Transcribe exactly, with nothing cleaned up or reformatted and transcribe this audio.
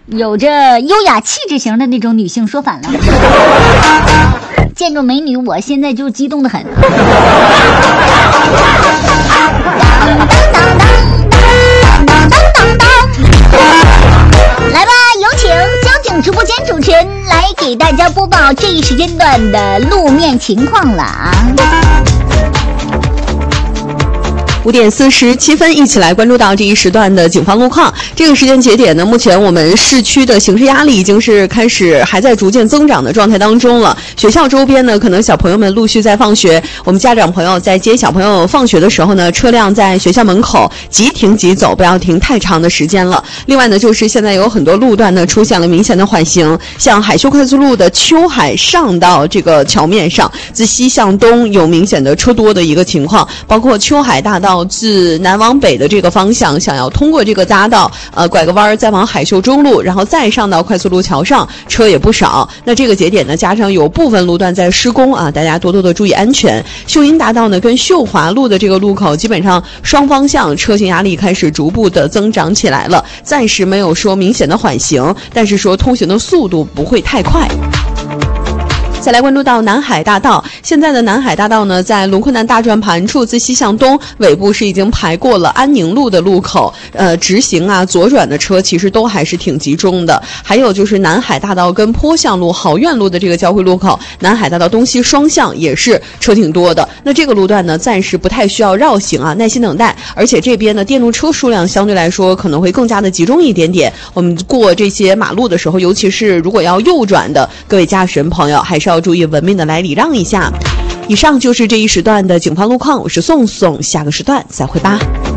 有着优雅气质型的那种女性说反了。见着美女，我现在就激动的很。来吧，有请交警直播间主持人来给大家播报这一时间段的路面情况了啊。 五点四十七分，一起来关注到这一时段的警方路况。这个时间节点呢，目前我们市区的行驶压力已经是开始还在逐渐增长的状态当中了。学校周边呢，可能小朋友们陆续在放学，我们家长朋友在接小朋友放学的时候呢，车辆在学校门口即停即走，不要停太长的时间了。另外呢，就是现在有很多路段呢出现了明显的缓行，像海秀快速路的秋海上到这个桥面上，自西向东有明显的车多的一个情况，包括秋海大道自南往北的这个方向，想要通过这个匝道，呃，拐个弯再往海秀中路，然后再上到快速路桥上，车也不少。那这个节点呢，加上有部分路段在施工啊，大家多多的注意安全。秀英大道呢跟秀华路的这个路口，基本上双方向车行压力开始逐步的增长起来了，暂时没有说明显的缓行，但是说通行的速度不会太快。再来关注到南海大道，现在的南海大道呢，在龙困难大转盘处自西向东尾部是已经排过了安宁路的路口，呃，直行啊左转的车其实都还是挺集中的。还有就是南海大道跟坡向路、好苑路的这个交汇路口，南海大道东西双向也是车挺多的。那这个路段呢，暂时不太需要绕行啊，耐心等待。而且这边呢，电动车数量相对来说可能会更加的集中一点点。我们过这些马路的时候，尤其是如果要右转的各位驾驶人朋友，还是要注意文明的来礼让一下。以上就是这一时段的警方路况，我是宋宋，下个时段再会吧。